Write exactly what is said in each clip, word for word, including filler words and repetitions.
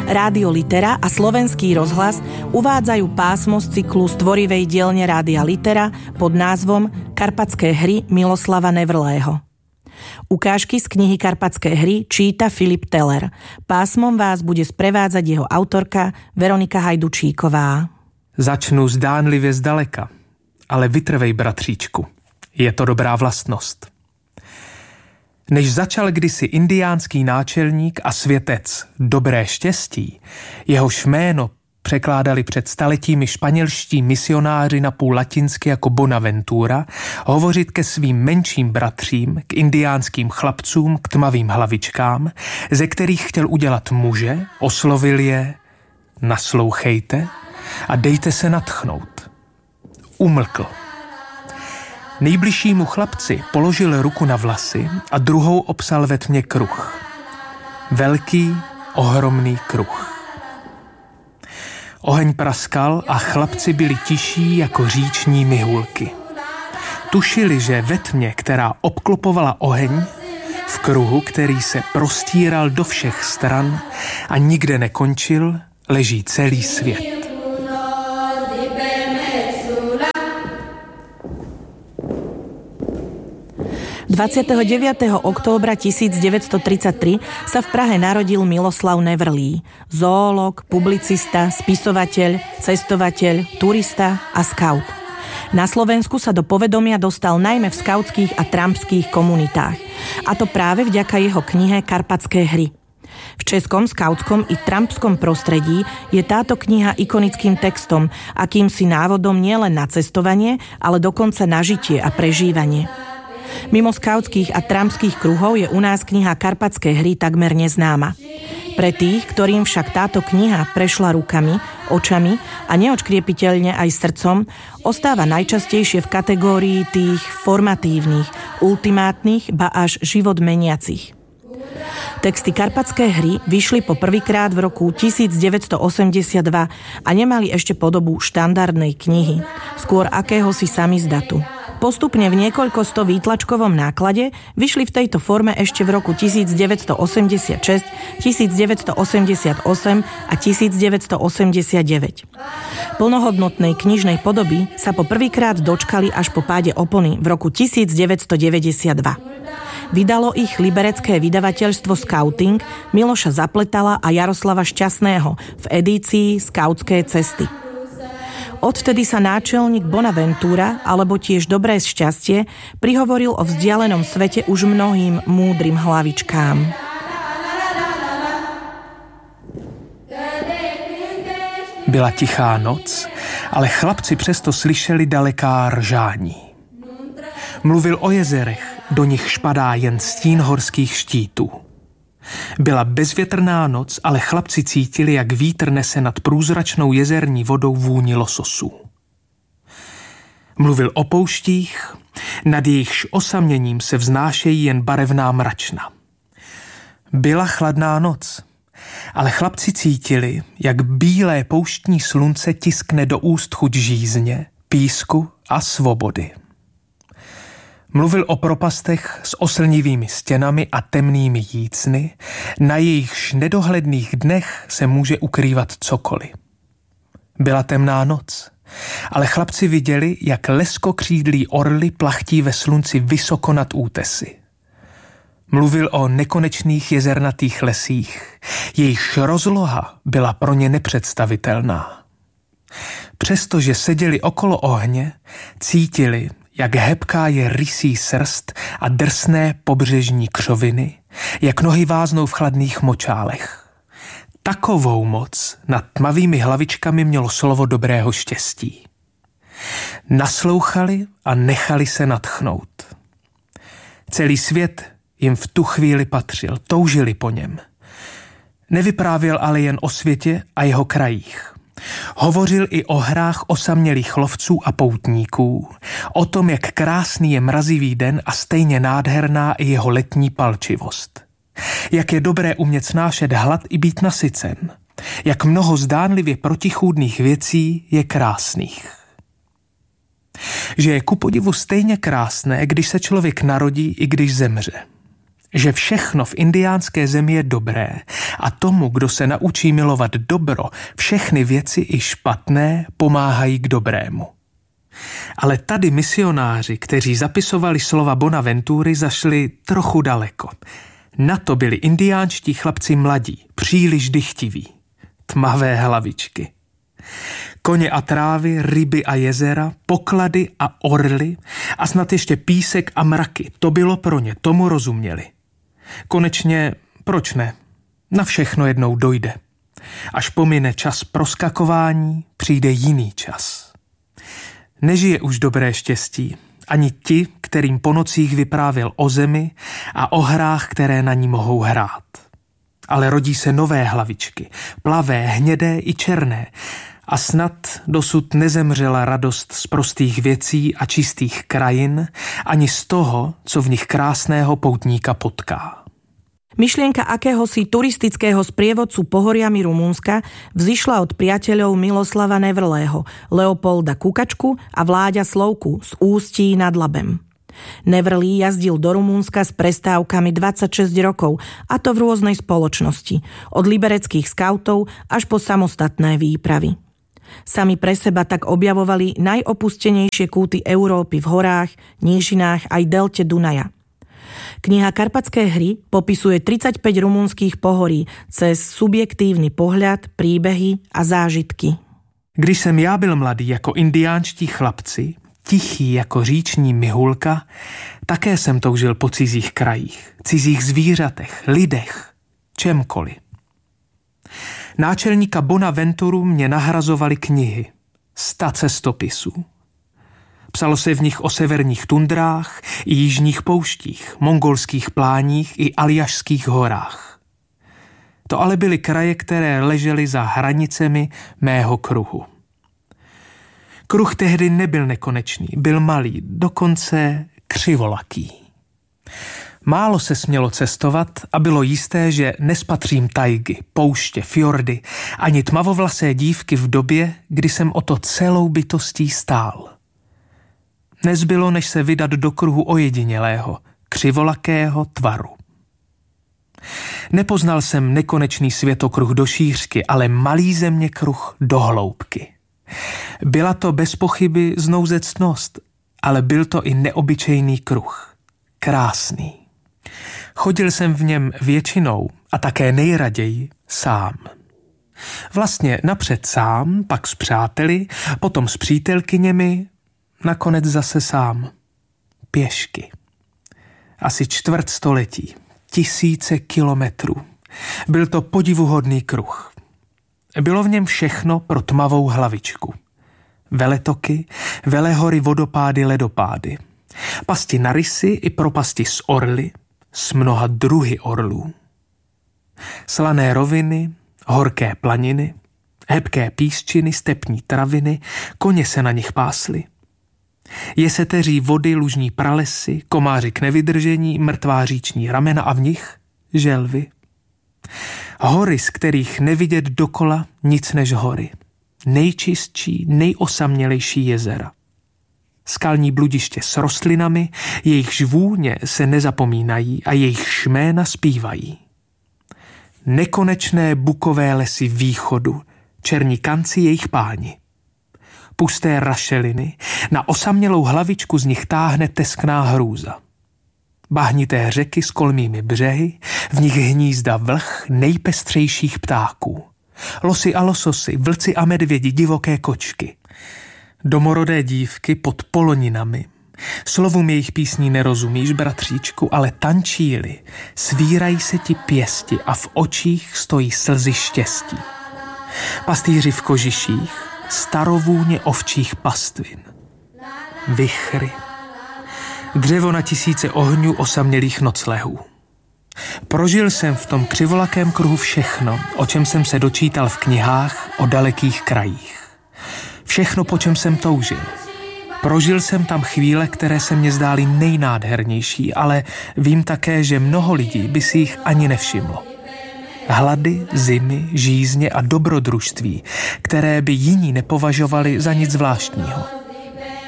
Rádio Litera a Slovenský rozhlas uvádzajú pásmo z cyklu stvorivej dielne Rádia Litera pod názvom Karpatské hry Miloslava Nevrlého. Ukážky z knihy Karpatské hry číta Filip Teller. Pásmom vás bude sprevádzať jeho autorka Veronika Hajdučíková. Začnu zdánlivě zdaleka, ale vytrvej, bratříčku. Je to dobrá vlastnost. Než začal kdysi indiánský náčelník a světec Dobré štěstí, jehož jméno překládali před staletími španělští misionáři napůl latinsky jako Bonaventura, hovořit ke svým menším bratřím, k indiánským chlapcům, k tmavým hlavičkám, ze kterých chtěl udělat muže, oslovil je: naslouchejte a dejte se nadchnout. Umlkl. Nejbližšímu chlapci položil ruku na vlasy a druhou obsal ve tmě kruh. Velký, ohromný kruh. Oheň praskal a chlapci byli tiší jako říční mihulky. Tušili, že ve tmě, která obklopovala oheň, v kruhu, který se prostíral do všech stran a nikde nekončil, leží celý svět. dvadsiateho deviateho októbra tisícdeväťstotridsaťtri sa v Prahe narodil Miloslav Nevrlý, zoológ, publicista, spisovateľ, cestovateľ, turista a skaut. Na Slovensku sa do povedomia dostal najmä v skautských a trampských komunitách, a to práve vďaka jeho knihe Karpatské hry. V českom, skautskom i trampskom prostredí je táto kniha ikonickým textom, akýmsi návodom nielen na cestovanie, ale dokonca na žitie a prežívanie. Mimo skautských a trampských kruhov je u nás kniha Karpatské hry takmer neznáma. Pre tých, ktorým však táto kniha prešla rukami, očami a neodškriepiteľne aj srdcom, ostáva najčastejšie v kategórii tých formatívnych, ultimátnych, ba až život meniacich. Texty Karpatské hry vyšli po prvýkrát v roku tisícdeväťstoosemdesiatdva a nemali ešte podobu štandardnej knihy, skôr akéhosi samizdatu. Postupne v niekoľkosto výtlačkovom náklade vyšli v tejto forme ešte v roku tisícdeväťstoosemdesiatšesť, tisícdeväťstoosemdesiatosem a tisícdeväťstoosemdesiatdeväť. Plnohodnotnej knižnej podoby sa po prvýkrát dočkali až po páde opony v roku tisícdeväťstodeväťdesiatdva. Vydalo ich liberecké vydavateľstvo Skauting Miloša Zapletala a Jaroslava Šťastného v edícii Skautské cesty. Odvtedy sa náčelník Bonaventura, alebo tiež Dobré šťastie, prihovoril o vzdialenom svete už mnohým múdrym hlavičkám. Byla tichá noc, ale chlapci přesto slyšeli daleká ržání. Mluvil o jezerech, do nich špadá jen stín horských štítů. Byla bezvětrná noc, ale chlapci cítili, jak vítr nese nad průzračnou jezerní vodou vůni lososů. Mluvil o pouštích, nad jejichž osaměním se vznášejí jen barevná mračna. Byla chladná noc, ale chlapci cítili, jak bílé pouštní slunce tiskne do úst chuť žízně, písku a svobody. Mluvil o propastech s oslnivými stěnami a temnými jícny, na jejichž nedohledných dnech se může ukrývat cokoliv. Byla temná noc, ale chlapci viděli, jak leskokřídlí orly plachtí ve slunci vysoko nad útesy. Mluvil o nekonečných jezernatých lesích, jejichž rozloha byla pro ně nepředstavitelná. Přestože seděli okolo ohně, cítili, jak hebká je rysí srst a drsné pobřežní křoviny, jak nohy váznou v chladných močálech. Takovou moc nad tmavými hlavičkami mělo slovo Dobrého štěstí. Naslouchali a nechali se nadchnout. Celý svět jim v tu chvíli patřil, toužili po něm. Nevyprávěl ale jen o světě a jeho krajích. Hovořil i o hrách osamělých lovců a poutníků, o tom, jak krásný je mrazivý den a stejně nádherná i jeho letní palčivost. Jak je dobré umět snášet hlad i být nasycen. Jak mnoho zdánlivě protichůdných věcí je krásných. Že je ku podivu stejně krásné, když se člověk narodí i když zemře. že všechno v indiánské zemi je dobré a tomu, kdo se naučí milovat dobro, všechny věci i špatné pomáhají k dobrému. Ale tady misionáři, kteří zapisovali slova Bonaventury, zašli trochu daleko. Na to byli indiánští chlapci mladí, příliš dychtiví, tmavé hlavičky. Koně a trávy, ryby a jezera, poklady a orly a snad ještě písek a mraky, to bylo pro ně, tomu rozuměli. Konečně, proč ne? Na všechno jednou dojde. Až pomine čas proskakování, přijde jiný čas. Nežije už dobré štěstí, ani ti, kterým po nocích vyprávěl o zemi a o hrách, které na ní mohou hrát. Ale rodí se nové hlavičky, plavé, hnědé i černé, a snad dosud nezemřela radost z prostých věcí a čistých krajin, ani z toho, co v nich krásného poutníka potká. Myšlienka akéhosi turistického sprievodcu pohoriami Rumunska vzišla od priateľov Miloslava Nevrlého, Leopolda Kukačku a Vláďa Slovku z Ústí nad Labem. Nevrlý jazdil do Rumunska s prestávkami dvadsaťšesť rokov, a to v rôznej spoločnosti, od libereckých skautov až po samostatné výpravy. Sami pre seba tak objavovali najopustenejšie kúty Európy v horách, nížinách aj delte Dunaja. Kniha Karpatské hry popisuje tridsaťpäť rumunských pohorí cez subjektívny pohľad, príbehy a zážitky. Když jsem já byl mladý jako indiánští chlapci, tichý jako říční mihulka, také jsem toužil po cizích krajích, cizích zvířatech, lidech, čemkoliv. Náčelníka Bonaventuru mě nahrazovaly knihy, sta cestopisů. Psalo se v nich o severních tundrách i jižních pouštích, mongolských pláních i aljašských horách. To ale byly kraje, které ležely za hranicemi mého kruhu. Kruh tehdy nebyl nekonečný, byl malý, dokonce křivolaký. Málo se smělo cestovat a bylo jisté, že nespatřím tajgy, pouště, fjordy ani tmavovlasé dívky v době, kdy jsem o to celou bytostí stál. Nezbylo, než se vydat do kruhu ojedinělého, křivolakého tvaru. Nepoznal jsem nekonečný světokruh do šířky, ale malý zeměkruh do hloubky. Byla to bez pochyby znouzectnost, ale byl to i neobyčejný kruh. Krásný. Chodil jsem v něm většinou a také nejraději sám. Vlastně napřed sám, pak s přáteli, potom s přítelkyněmi, nakonec zase sám. Pěšky. Asi čtvrt století. Tisíce kilometrů. Byl to podivuhodný kruh. Bylo v něm všechno pro tmavou hlavičku. Veletoky, velehory, vodopády, ledopády. Pasti na rysy i propasti s orly, s mnoha druhy orlů. Slané roviny, horké planiny, hebké písčiny, stepní traviny, koně se na nich pásly. Jeseteří vody, lužní pralesy, komáři k nevydržení, mrtvá říční ramena a v nich želvy. Hory, z kterých nevidět dokola nic než hory. Nejčistší, nejosamělejší jezera. Skalní bludiště s rostlinami, jejichž vůně se nezapomínají a jejich jména zpívají. Nekonečné bukové lesy východu, černí kanci jejich páni. Pusté rašeliny, na osamělou hlavičku z nich táhne teskná hrůza. Bahnité řeky s kolmými břehy, v nich hnízda vlh nejpestřejších ptáků. Losy a lososy, vlci a medvědi, divoké kočky. Domorodé dívky pod poloninami. Slovům jejich písní nerozumíš, bratříčku, ale tančí-li, svírají se ti pěsti a v očích stojí slzy štěstí. Pastýři v kožiších, starovůně ovčích pastvin. Vichry. Dřevo na tisíce ohňů osamělých noclehů. Prožil jsem v tom křivolakém kruhu všechno, o čem jsem se dočítal v knihách o dalekých krajích. Všechno, po čem jsem toužil. Prožil jsem tam chvíle, které se mně zdály nejnádhernější, ale vím také, že mnoho lidí by si jich ani nevšimlo. Hlady, zimy, žízně a dobrodružství, které by jiní nepovažovali za nic zvláštního.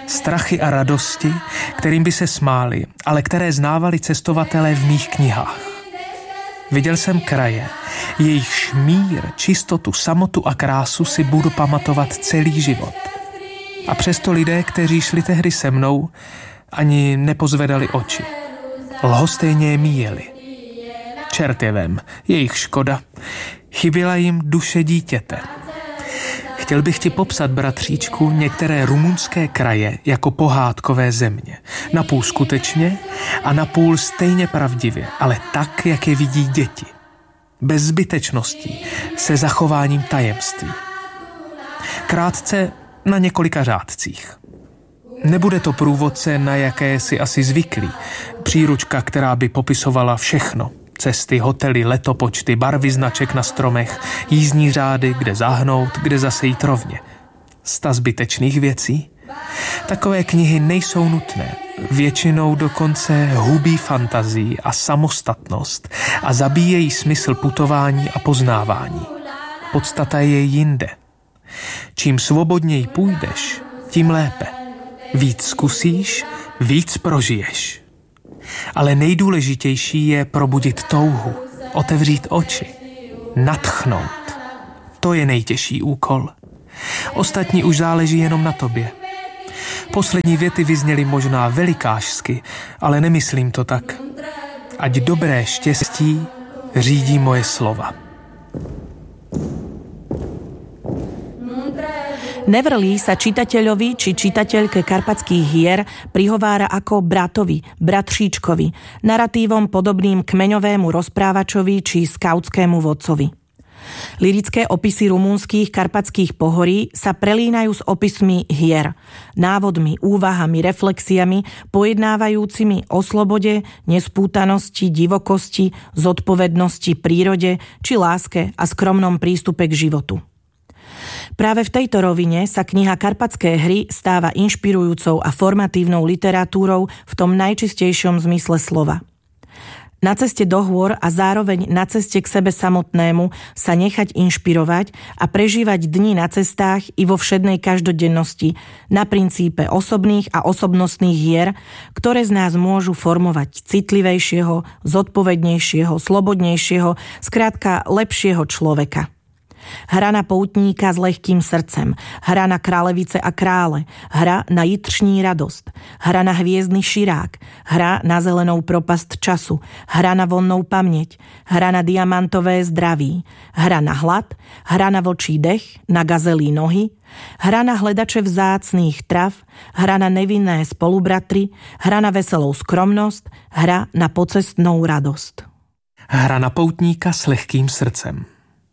Strachy a radosti, kterým by se smáli, ale které znávali cestovatelé v mých knihách. Viděl jsem kraje, jejich mír, čistotu, samotu a krásu si budu pamatovat celý život. A přesto lidé, kteří šli tehdy se mnou, ani nepozvedali oči. Lhostejně je míjeli. Čert je vem, jejich škoda. Chyběla jim duše dítěte. Chtěl bych ti popsat, bratříčku, některé rumunské kraje jako pohádkové země. Napůl skutečně a napůl stejně pravdivě, ale tak, jak je vidí děti. Bez zbytečností, se zachováním tajemství. Krátce na několika řádcích. Nebude to průvodce, na jaké si asi zvyklí. Příručka, která by popisovala všechno. Cesty, hotely, letopočty, barvy značek na stromech, jízdní řády, kde zahnout, kde zase jít rovně. Sta zbytečných věcí? Takové knihy nejsou nutné. Většinou dokonce hubí fantazii a samostatnost a zabíjejí smysl putování a poznávání. Podstata je jinde. Čím svobodněji půjdeš, tím lépe. Víc zkusíš, víc prožiješ. Ale nejdůležitější je probudit touhu, otevřít oči, nadchnout. To je nejtěžší úkol. Ostatní už záleží jenom na tobě. Poslední věty vyzněly možná velikášsky, ale nemyslím to tak. Ať dobré štěstí řídí moje slova. Neverly sa čitateľovi či čitateľke Karpatských hier prihovára ako bratovi, bratříčkovi, naratívom podobným kmeňovému rozprávačovi či skautskému vodcovi. Lyrické opisy rumunských karpatských pohorí sa prelínajú s opismi hier, návodmi, úvahami, reflexiami, pojednávajúcimi o slobode, nespútanosti, divokosti, zodpovednosti, prírode či láske a skromnom prístupe k životu. Práve v tejto rovine sa kniha Karpatské hry stáva inšpirujúcou a formatívnou literatúrou v tom najčistejšom zmysle slova. Na ceste do hôr a zároveň na ceste k sebe samotnému sa nechať inšpirovať a prežívať dni na cestách i vo všednej každodennosti na princípe osobných a osobnostných hier, ktoré z nás môžu formovať citlivejšieho, zodpovednejšieho, slobodnejšieho, skrátka lepšieho človeka. Hra na poutníka s lehkým srdcem, hra na kráľovice a krále, hra na jitřní radost, hra na hviezdny širák, hra na zelenou propast času, hra na vonnou paměť, hra na diamantové zdraví, hra na hlad, hra na vlčí dech, na gazelí nohy, hra na hledače vzácných trav, hra na nevinné spolubratry, hra na veselou skromnosť, hra na pocestnou radost. Hra na poutníka s lehkým srdcem.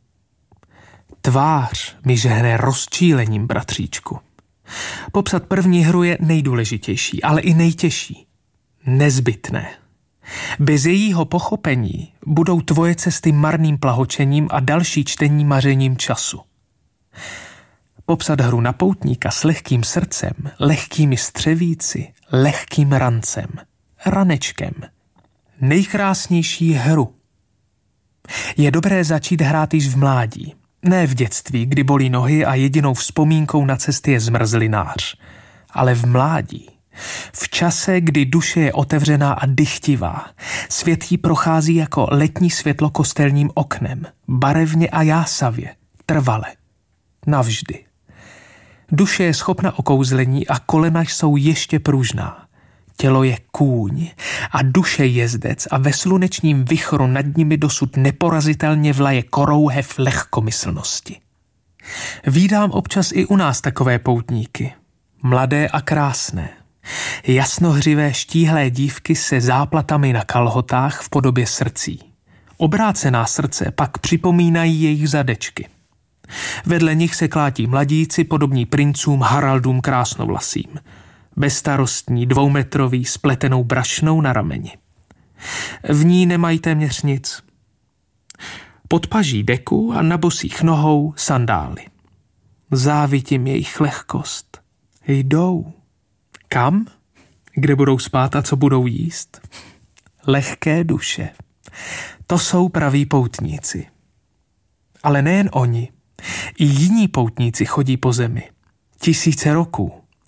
Tvář mi žehne rozčílením, bratříčku. Popsat první hru je nejdůležitější, ale i nejtěžší. Nezbytné. Bez jejího pochopení budou tvoje cesty marným plahočením a další čtení mařením času. Popsat hru na poutníka s lehkým srdcem, lehkými střevíci, lehkým rancem, ranečkem. Nejkrásnější hru. Je dobré začít hrát již v mládí. Ne v dětství, kdy bolí nohy a jedinou vzpomínkou na cesty je zmrzlinář, ale v mládí. V čase, kdy duše je otevřená a dychtivá, svět jí prochází jako letní světlo kostelním oknem, barevně a jásavě, trvale, navždy. Duše je schopna okouzlení a kolena jsou ještě pružná. Tělo je kůň a duše jezdec a ve slunečním vichru nad nimi dosud neporazitelně vlaje korouhev lehkomyslnosti. Vídám občas i u nás takové poutníky. Mladé a krásné. Jasnohřivé štíhlé dívky se záplatami na kalhotách v podobě srdcí. Obrácená srdce pak připomínají jejich zadečky. Vedle nich se klátí mladíci podobní princům Haraldům krásnovlasým. Bezstarostní, dvoumetrový, s pletenou brašnou na rameni. V ní nemají téměř nic. Pod paží deku a na bosých nohou sandály. Závidím jejich lehkost. Jdou. Kam? Kde budou spát a co budou jíst? Lehké duše. To jsou praví poutníci. Ale nejen oni. I jiní poutníci chodí po zemi. Tisíce roků.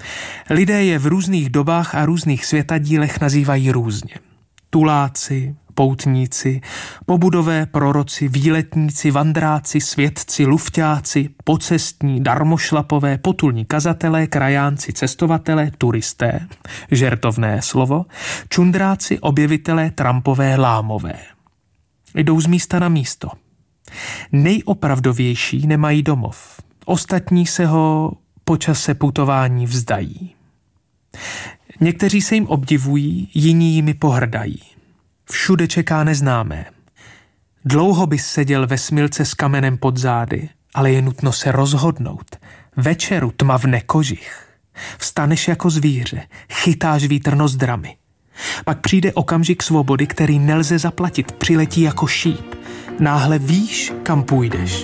Lidé je v různých dobách a různých světadílech nazývají různě. Tuláci, poutníci, pobudové proroci, výletníci, vandráci, svědci, lufťáci, pocestní, darmošlapové, potulní kazatelé, krajánci, cestovatelé, turisté, žertovné slovo, čundráci, objevitelé, trampové, lámové. Jdou z místa na místo. Nejopravdovější nemají domov. Ostatní se ho po čase putování vzdají. Někteří se jim obdivují, jiní jimi pohrdají. Všude čeká neznámé. Dlouho bys seděl ve smilce s kamenem pod zády, ale je nutno se rozhodnout. Večeru tmavne kožich. Vstaneš jako zvíře, chytáš vítr nozdrami. Pak přijde okamžik svobody, který nelze zaplatit, přiletí jako šíp. Náhle víš, kam půjdeš.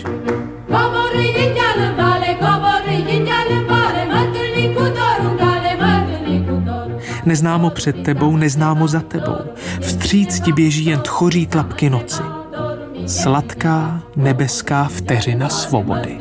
Neznámo před tebou, neznámo za tebou. Vstříc ti běží jen tchoří tlapky noci. Sladká nebeská vteřina svobody.